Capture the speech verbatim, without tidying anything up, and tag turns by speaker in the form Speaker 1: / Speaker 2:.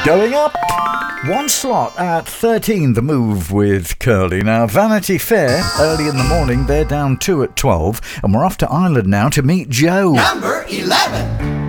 Speaker 1: Going up one slot at thirteen, The Move with Curly. Now, Vanity Fair, early in the morning, they're down two at twelve. And we're off to Ireland now to meet Joe.
Speaker 2: Number eleven.